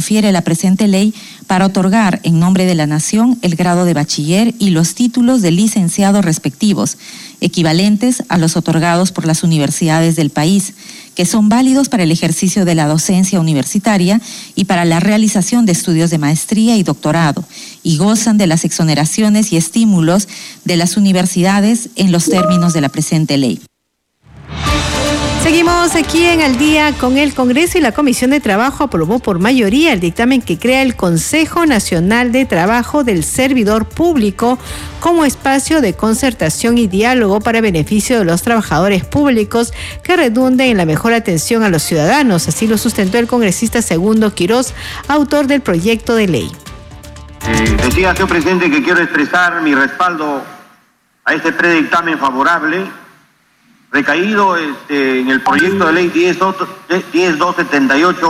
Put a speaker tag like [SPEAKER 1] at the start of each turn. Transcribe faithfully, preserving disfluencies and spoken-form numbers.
[SPEAKER 1] confiere la presente ley para otorgar en nombre de la Nación el grado de bachiller y los títulos de licenciado respectivos, equivalentes a los otorgados por las universidades del país, que son válidos para el ejercicio de la docencia universitaria y para la realización de estudios de maestría y doctorado, y gozan de las exoneraciones y estímulos de las universidades en los términos de la presente ley.
[SPEAKER 2] Seguimos aquí en Al Día con el Congreso y la Comisión de Trabajo aprobó por mayoría el dictamen que crea el Consejo Nacional de Trabajo del Servidor Público como espacio de concertación y diálogo para beneficio de los trabajadores públicos que redunde en la mejor atención a los ciudadanos. Así lo sustentó el congresista Segundo Quirós, autor del proyecto de ley.
[SPEAKER 3] Eh, decía, señor presidente, que quiero expresar mi respaldo a este predictamen favorable recaído este, en el proyecto de ley diez mil doscientos setenta y ocho